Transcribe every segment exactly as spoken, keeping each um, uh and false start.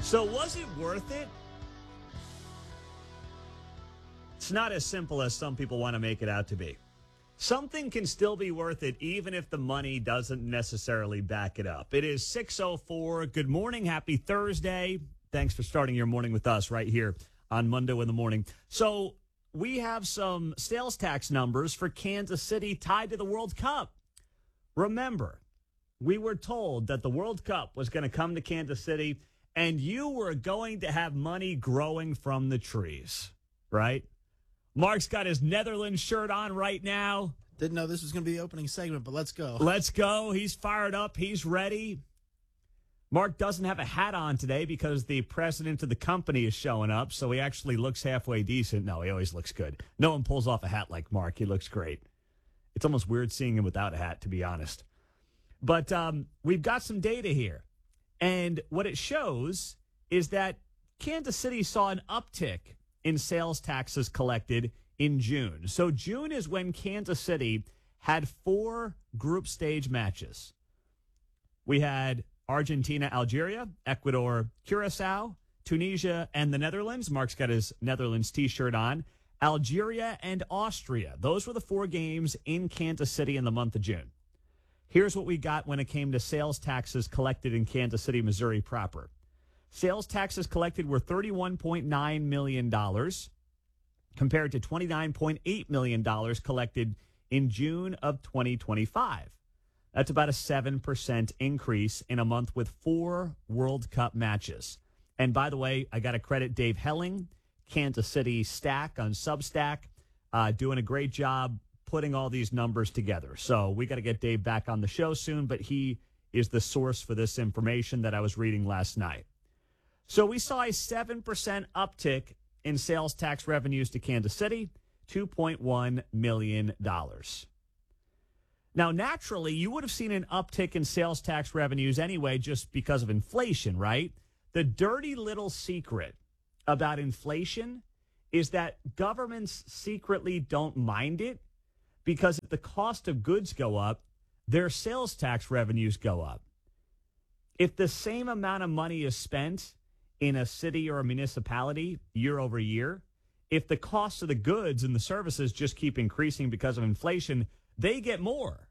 So was it worth it? It's not as simple as some people want to make it out to be. Something can still be worth it even if the money doesn't necessarily back it up. It is six oh four. Good morning. Happy Thursday. Thanks for starting your morning with us right here on Monday in the morning. So we have some sales tax numbers for Kansas City tied to the World Cup. Remember, we were told that the World Cup was going to come to Kansas City and you were going to have money growing from the trees, right? Mark's got his Netherlands shirt on right now. Didn't know this was going to be the opening segment, but let's go. Let's go. He's fired up. He's ready. Mark doesn't have a hat on today because the president of the company is showing up, so he actually looks halfway decent. No, he always looks good. No one pulls off a hat like Mark. He looks great. It's almost weird seeing him without a hat, to be honest. But um, we've got some data here. And what it shows is that Kansas City saw an uptick in sales taxes collected in June. So June is when Kansas City had four group stage matches. We had Argentina, Algeria, Ecuador, Curacao, Tunisia, and the Netherlands. Mark's got his Netherlands T-shirt on. Algeria and Austria. Those were the four games in Kansas City in the month of June. Here's what we got when it came to sales taxes collected in Kansas City, Missouri proper. Sales taxes collected were thirty-one point nine million dollars compared to twenty-nine point eight million dollars collected in June of twenty twenty-five. That's about a seven percent increase in a month with four World Cup matches. And by the way, I got to credit Dave Helling, Kansas City Stack on Substack, uh, doing a great job putting all these numbers together. So we got to get Dave back on the show soon, but he is the source for this information that I was reading last night. So we saw a seven percent uptick in sales tax revenues to Kansas City, two point one million dollars. Now, naturally, you would have seen an uptick in sales tax revenues anyway just because of inflation, right? The dirty little secret about inflation is that governments secretly don't mind it because if the cost of goods go up, their sales tax revenues go up. If the same amount of money is spent in a city or a municipality year over year, if the cost of the goods and the services just keep increasing because of inflation, they get more.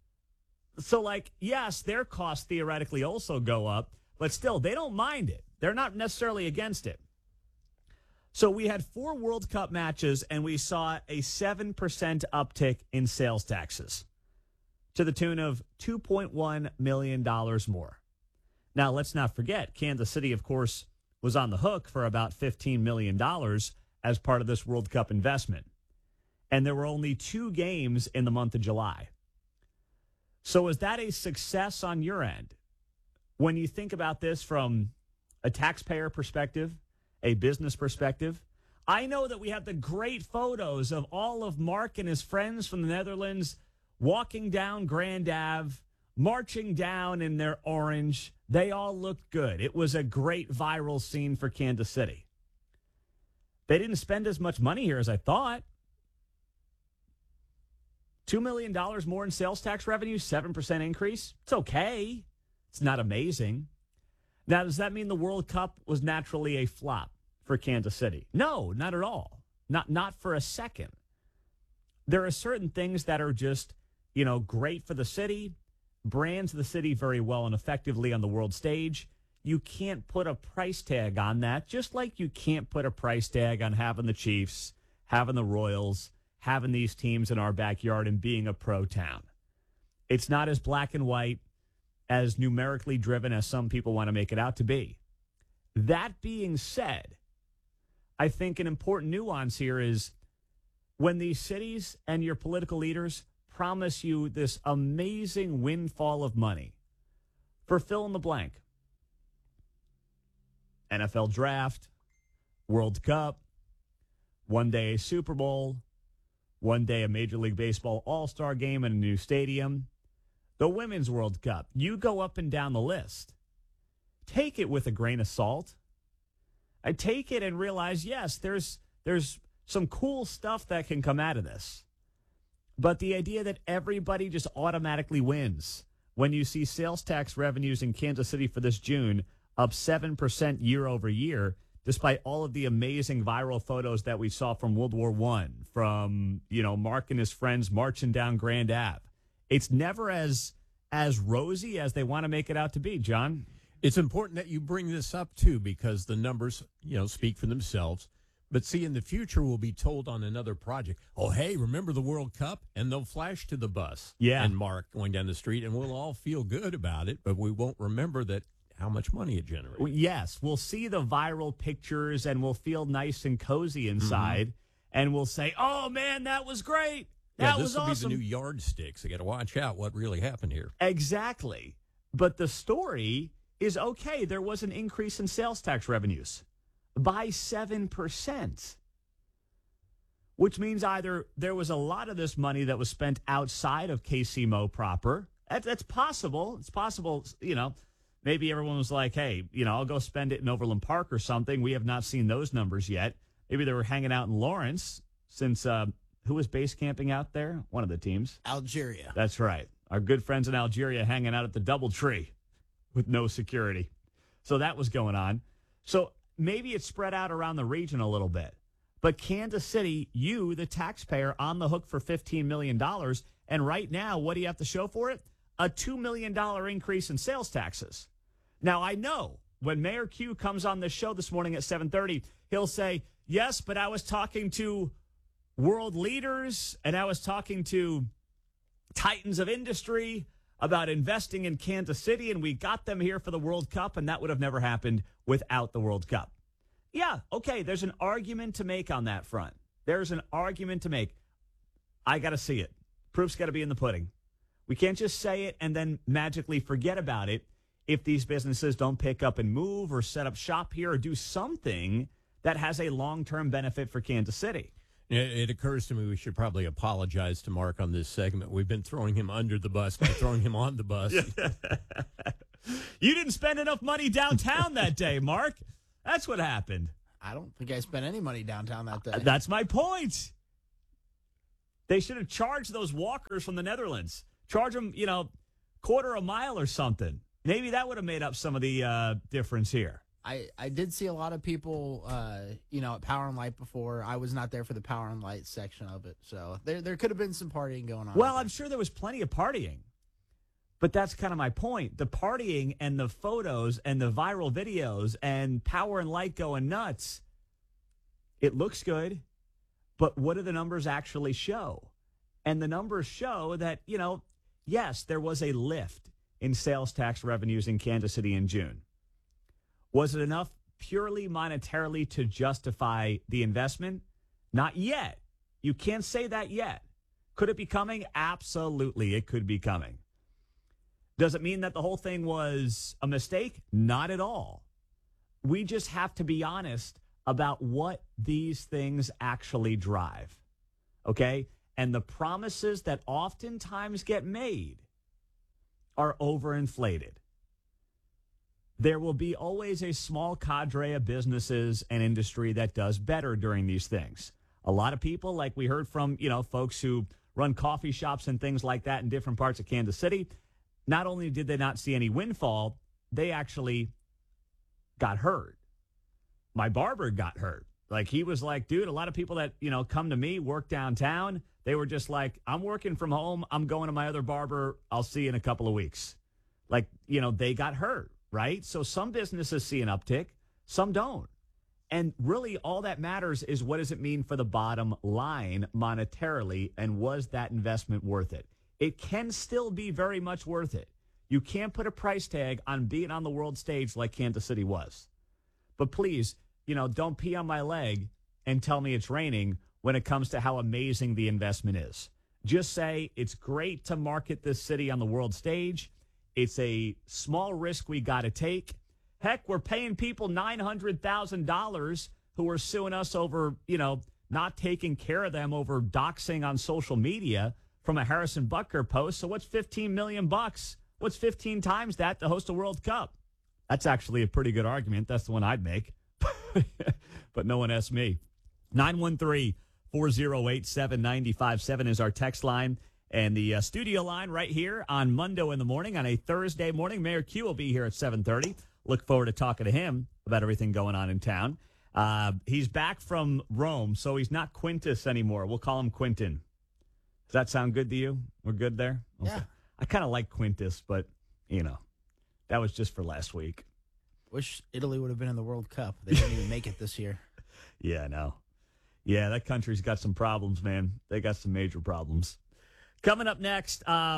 So, like, yes, their costs theoretically also go up, but still, they don't mind it. They're not necessarily against it. So we had four World Cup matches, and we saw a seven percent uptick in sales taxes to the tune of two point one million dollars more. Now, let's not forget, Kansas City, of course, was on the hook for about fifteen million dollars as part of this World Cup investment. And there were only two games in the month of July. So is that a success on your end? When you think about this from a taxpayer perspective, a business perspective, I know that we have the great photos of all of Mark and his friends from the Netherlands walking down Grand Ave, marching down in their orange. They all looked good. It was a great viral scene for Kansas City. They didn't spend as much money here as I thought. two million dollars more in sales tax revenue, seven percent increase. It's okay. It's not amazing. Now, does that mean the World Cup was naturally a flop for Kansas City? No, not at all. Not, not for a second. There are certain things that are just, you know, great for the city, brands the city very well and effectively on the world stage. You can't put a price tag on that, just like you can't put a price tag on having the Chiefs, having the Royals, having these teams in our backyard and being a pro town. It's not as black and white, as numerically driven as some people want to make it out to be. That being said, I think an important nuance here is when these cities and your political leaders promise you this amazing windfall of money for fill in the blank. N F L draft, World Cup, one day a Super Bowl, one day a Major League Baseball All-Star game in a new stadium, the Women's World Cup. You go up and down the list. Take it with a grain of salt. I take it and realize, yes, there's there's some cool stuff that can come out of this. But the idea that everybody just automatically wins when you see sales tax revenues in Kansas City for this June up seven percent year over year, despite all of the amazing viral photos that we saw from World War One, from, you know, Mark and his friends marching down Grand Ave. It's never as as rosy as they want to make it out to be, John. It's important that you bring this up, too, because the numbers, you know, speak for themselves. But see, in the future, we'll be told on another project, oh, hey, remember the World Cup? And they'll flash to the bus yeah. and Mark going down the street, and we'll all feel good about it, but we won't remember that how much money it generated. Well, yes, we'll see the viral pictures, and we'll feel nice and cozy inside, mm-hmm. and we'll say, oh, man, that was great. That yeah, was awesome. This will be the new yardsticks. You got to watch out what really happened here. Exactly. But the story is, okay, there was an increase in sales tax revenues by seven percent, which means either there was a lot of this money that was spent outside of K C M O proper. That, that's possible. It's possible, you know, maybe everyone was like, hey, you know, I'll go spend it in Overland Park or something. We have not seen those numbers yet. Maybe they were hanging out in Lawrence since, uh, who was base camping out there? One of the teams. Algeria. That's right. Our good friends in Algeria hanging out at the DoubleTree with no security. So that was going on. So maybe it's spread out around the region a little bit. But Kansas City, you, the taxpayer, on the hook for fifteen million dollars. And right now, what do you have to show for it? A two million dollars increase in sales taxes. Now, I know when Mayor Q comes on this show this morning at seven thirty, he'll say, yes, but I was talking to world leaders and I was talking to titans of industry about investing in Kansas City, and we got them here for the World Cup, and that would have never happened without the World Cup. Yeah, okay, there's an argument to make on that front. There's an argument to make. I got to see it. Proof's got to be in the pudding. We can't just say it and then magically forget about it if these businesses don't pick up and move or set up shop here or do something that has a long-term benefit for Kansas City. It occurs to me we should probably apologize to Mark on this segment. We've been throwing him under the bus by throwing him on the bus. You didn't spend enough money downtown that day, Mark. That's what happened. I don't think I spent any money downtown that day. Uh, that's my point. They should have charged those walkers from the Netherlands. Charge them, you know, quarter a mile or something. Maybe that would have made up some of the uh, difference here. I, I did see a lot of people, uh, you know, at Power and Light before. I was not there for the Power and Light section of it. So there there could have been some partying going on. Well, I'm sure there was plenty of partying. But that's kind of my point. The partying and the photos and the viral videos and Power and Light going nuts, it looks good. But what do the numbers actually show? And the numbers show that, you know, yes, there was a lift in sales tax revenues in Kansas City in June. Was it enough purely monetarily to justify the investment? Not yet. You can't say that yet. Could it be coming? Absolutely, it could be coming. Does it mean that the whole thing was a mistake? Not at all. We just have to be honest about what these things actually drive, okay? And the promises that oftentimes get made are overinflated. There will be always a small cadre of businesses and industry that does better during these things. A lot of people, like we heard from, you know, folks who run coffee shops and things like that in different parts of Kansas City, not only did they not see any windfall, they actually got hurt. My barber got hurt. Like, he was like, dude, a lot of people that, you know, come to me, work downtown, they were just like, I'm working from home. I'm going to my other barber. I'll see you in a couple of weeks. Like, you know, they got hurt. Right? So some businesses see an uptick, some don't. And really all that matters is, what does it mean for the bottom line monetarily, and was that investment worth it? It can still be very much worth it. You can't put a price tag on being on the world stage like Kansas City was. But please, you know, don't pee on my leg and tell me it's raining when it comes to how amazing the investment is. Just say it's great to market this city on the world stage. It's a small risk we got to take. Heck, we're paying people nine hundred thousand dollars who are suing us over, you know, not taking care of them over doxing on social media from a Harrison Butker post. So what's fifteen million bucks? What's fifteen times that to host a World Cup? That's actually a pretty good argument. That's the one I'd make. But no one asked me. nine one three, four oh eight, seven nine five seven is our text line. And the uh, studio line right here on Mundo in the morning on a Thursday morning. Mayor Q will be here at seven thirty. Look forward to talking to him about everything going on in town. Uh, he's back from Rome, so he's not Quintus anymore. We'll call him Quinton. Does that sound good to you? We're good there? Okay. Yeah. I kind of like Quintus, but, you know, that was just for last week. Wish Italy would have been in the World Cup. They didn't even make it this year. Yeah, I know. Yeah, that country's got some problems, man. They got some major problems. Coming up next, uh,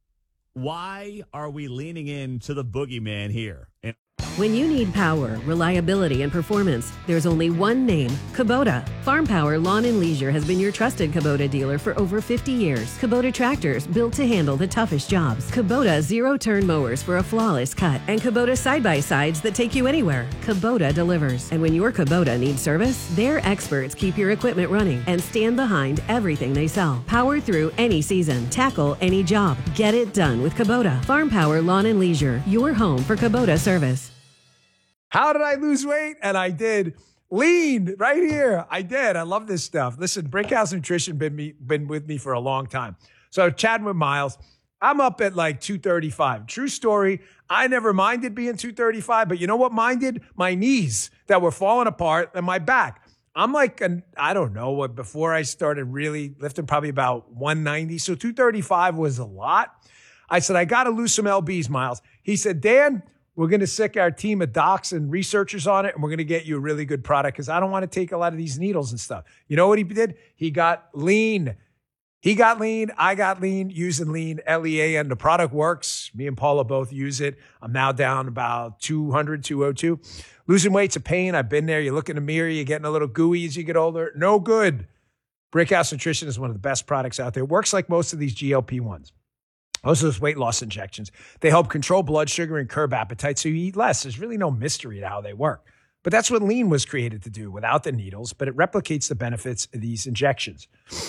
why are we leaning into the boogeyman here? And- When you need power, reliability, and performance, there's only one name, Kubota. Farm Power Lawn and Leisure has been your trusted Kubota dealer for over fifty years. Kubota tractors built to handle the toughest jobs. Kubota zero-turn mowers for a flawless cut. And Kubota side-by-sides that take you anywhere. Kubota delivers. And when your Kubota needs service, their experts keep your equipment running and stand behind everything they sell. Power through any season. Tackle any job. Get it done with Kubota. Farm Power Lawn and Leisure, your home for Kubota service. How did I lose weight? And I did. Lean right here. I did. I love this stuff. Listen, Brickhouse Nutrition been me been with me for a long time. So chatting with Miles, I'm up at like two thirty-five. True story. I never minded being two thirty-five, but you know what minded? My knees that were falling apart and my back. I'm like, an, I don't know what, before I started really lifting, probably about one ninety. So two thirty-five was a lot. I said, I got to lose some L Bs, Miles. He said, Dan, we're going to sick our team of docs and researchers on it, and we're going to get you a really good product because I don't want to take a lot of these needles and stuff. You know what he did? He got lean. He got lean. I got lean using lean, L E A N. The product works. Me and Paula both use it. I'm now down about two hundred, two oh two. Losing weight's a pain. I've been there. You look in the mirror. You're getting a little gooey as you get older. No good. Brickhouse Nutrition is one of the best products out there. It works like most of these G L P ones. Most of those weight loss injections, they help control blood sugar and curb appetite so you eat less. There's really no mystery to how they work. But that's what lean was created to do without the needles, but it replicates the benefits of these injections.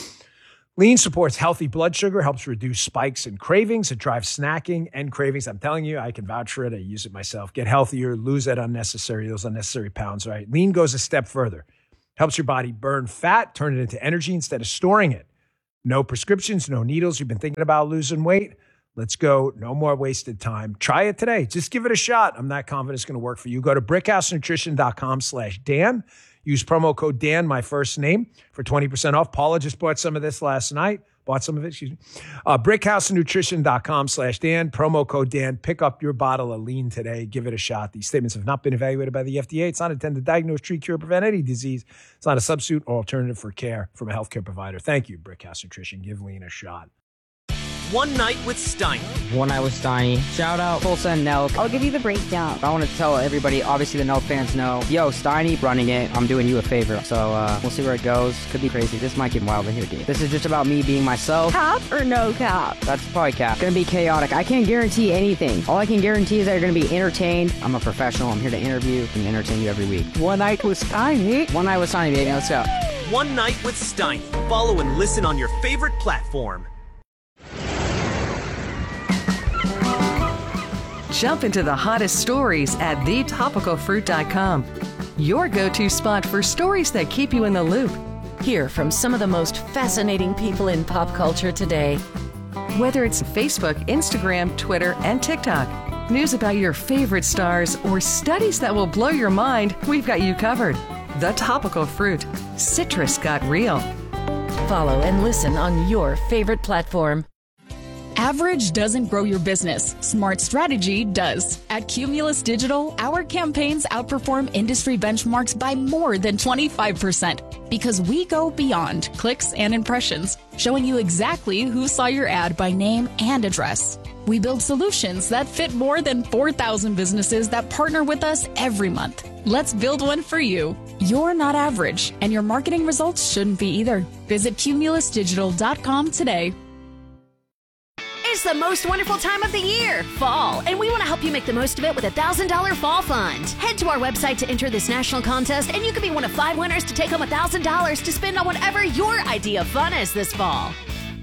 Lean supports healthy blood sugar, helps reduce spikes and cravings. It drives snacking and cravings. I'm telling you, I can vouch for it. I use it myself. Get healthier, lose that unnecessary, those unnecessary pounds, right? Lean goes a step further. Helps your body burn fat, turn it into energy instead of storing it. No prescriptions, no needles. You've been thinking about losing weight? Let's go. No more wasted time. Try it today. Just give it a shot. I'm not confident it's going to work for you. Go to brickhousenutrition.com slash Dan. Use promo code Dan, my first name, for twenty percent off. Paula just bought some of this last night. Bought some of it, excuse me. Uh, brickhousenutrition.com slash Dan. Promo code Dan. Pick up your bottle of lean today. Give it a shot. These statements have not been evaluated by the F D A. It's not intended to diagnose, treat, cure, prevent any disease. It's not a substitute or alternative for care from a healthcare provider. Thank you, Brickhouse Nutrition. Give lean a shot. One Night with Steiny. One Night with Steiny. Shout out Tulsa and Nelk. I'll give you the breakdown. I want to tell everybody, obviously the Nelk fans know, yo, Steiny running it. I'm doing you a favor. So uh, we'll see where it goes. Could be crazy. This might get wild in here, dude. This is just about me being myself. Cap or no cap? That's probably cap. Gonna be chaotic. I can't guarantee anything. All I can guarantee is that you're gonna be entertained. I'm a professional. I'm here to interview and entertain you every week. One Night with Steiny. One Night with Steiny, baby. Let's go. One Night with Steiny. Follow and listen on your favorite platform. Jump into the hottest stories at the topical fruit dot com. Your go-to spot for stories that keep you in the loop. Hear from some of the most fascinating people in pop culture today. Whether it's Facebook, Instagram, Twitter, and TikTok, news about your favorite stars, or studies that will blow your mind, we've got you covered. The Topical Fruit. Citrus got real. Follow and listen on your favorite platform. Average doesn't grow your business. Smart strategy does. At Cumulus Digital, our campaigns outperform industry benchmarks by more than twenty-five percent because we go beyond clicks and impressions, showing you exactly who saw your ad by name and address. We build solutions that fit more than four thousand businesses that partner with us every month. Let's build one for you. You're not average, and your marketing results shouldn't be either. Visit cumulus digital dot com today. It's the most wonderful time of the year, fall, and we want to help you make the most of it with a one thousand dollars Fall Fund. Head to our website to enter this national contest, and you could be one of five winners to take home one thousand dollars to spend on whatever your idea of fun is this fall.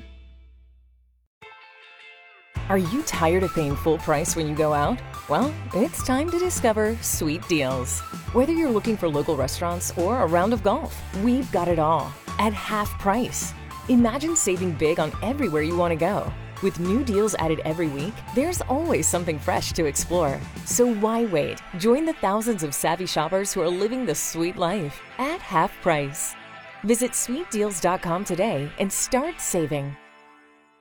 Are you tired of paying full price when you go out? Well, it's time to discover Sweet Deals. Whether you're looking for local restaurants or a round of golf, we've got it all at half price. Imagine saving big on everywhere you want to go. With new deals added every week, there's always something fresh to explore. So why wait? Join the thousands of savvy shoppers who are living the sweet life at half price. Visit sweet deals dot com today and start saving.